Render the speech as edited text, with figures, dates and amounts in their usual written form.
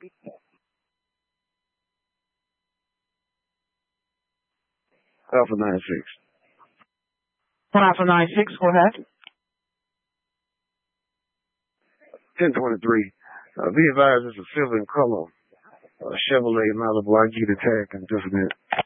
Alpha 96. Alpha 96, go ahead. 1023. Be advised, it's a silver in color. Chevrolet Malibu. I get attack in just a minute.